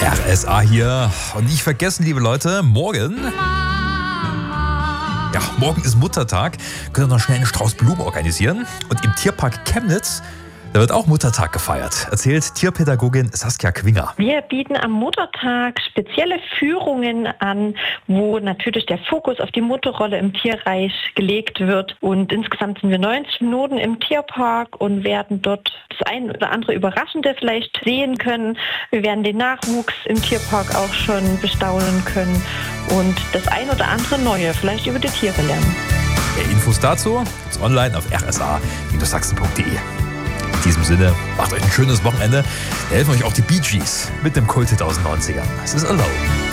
RSA hier. Und nicht vergessen, liebe Leute, morgen ist Muttertag. Könnt ihr noch schnell einen Strauß Blumen organisieren. Und im Tierpark Chemnitz, da wird auch Muttertag gefeiert, erzählt Tierpädagogin Saskia Quinger. Wir bieten am Muttertag spezielle Führungen an, wo natürlich der Fokus auf die Mutterrolle im Tierreich gelegt wird. Und insgesamt sind wir 90 Minuten im Tierpark und werden dort das ein oder andere Überraschende vielleicht sehen können. Wir werden den Nachwuchs im Tierpark auch schon bestaunen können und das ein oder andere Neue vielleicht über die Tiere lernen. Mehr Infos dazu gibt's online auf rsa-sachsen.de. In diesem Sinne, macht euch ein schönes Wochenende. Da helfen euch auch die Bee Gees mit dem Kult-Hit aus den 90ern. Es ist Alone.